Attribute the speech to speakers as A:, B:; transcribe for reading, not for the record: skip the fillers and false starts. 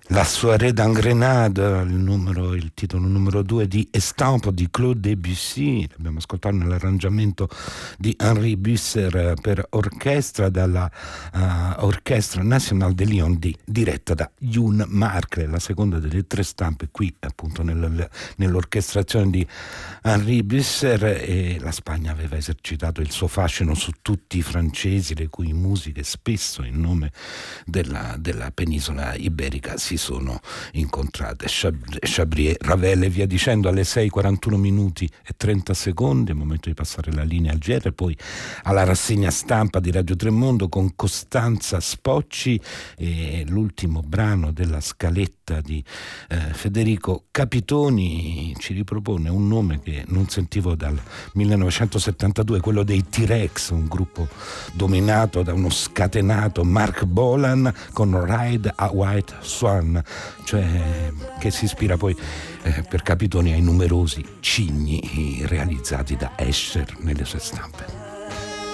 A: La soirée d'Engrenade, il titolo numero 2 di Estampes di Claude Debussy. L'abbiamo ascoltato nell'arrangiamento di Henri Busser per orchestra dalla Orchestra Nationale de Lyon diretta da Youn Marcle, la seconda delle tre stampe qui appunto nell'orchestrazione di Henri Busser. E la Spagna aveva esercitato il suo fascino su tutti i francesi, le cui musiche spesso in nome della penisola iberica si sono incontrate. Chabrier, Ravel e via dicendo. Alle 6:41 minuti e 30 secondi, è il momento di passare la linea al GR e poi alla rassegna stampa di Radio Tremondo con Costanza Spocci e l'ultimo brano della scaletta di Federico Capitoni. Ci ripropone un nome che non sentivo dal 1972, quello dei T-Rex, un gruppo dominato da uno scatenato Mark Bolan con Ride a White Swan, cioè che si ispira poi per Capitoni ai numerosi cigni realizzati da Escher nelle sue stampe.